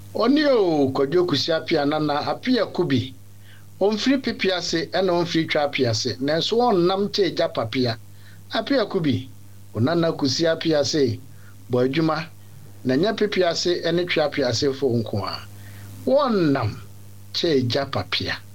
Oni o Kodwo Kusi Apia nana Apia Kubi. Onfiri pipiase ena onfiri twa apiase. Nanso wonnam che ja papia. Apia Kubi. Onana Kusi Apiase. Bo adwuma na nya pipiase ene twa apiase fo nko a. Wonnam che ja papia.